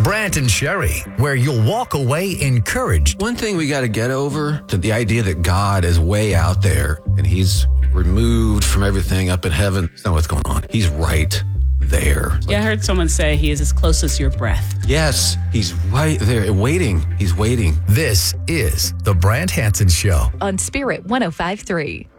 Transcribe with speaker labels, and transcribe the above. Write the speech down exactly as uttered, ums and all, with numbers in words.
Speaker 1: Brant and Sherry, where you'll walk away encouraged.
Speaker 2: One thing we got to get over, to the idea that God is way out there and he's removed from everything up in heaven. That's not what's going on. He's right there.
Speaker 3: Yeah, I heard someone say he is as close as your breath.
Speaker 2: Yes, he's right there, waiting. He's waiting.
Speaker 1: This is The Brant Hansen Show
Speaker 4: on Spirit one oh five point three.